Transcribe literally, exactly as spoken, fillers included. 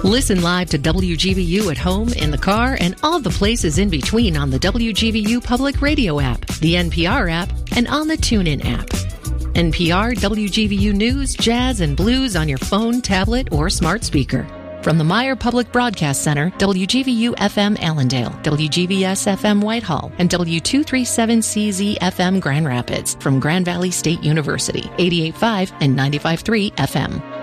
Listen live to W G V U at home, in the car, and all the places in between on the W G V U Public Radio app, the N P R app, and on the TuneIn app. N P R, W G V U News, Jazz, and Blues on your phone, tablet, or smart speaker. From the Meyer Public Broadcast Center, W G V U F M Allendale, W G V S F M Whitehall, and W two thirty-seven C Z F M Grand Rapids from Grand Valley State University, eighty-eight point five and ninety-five point three F M.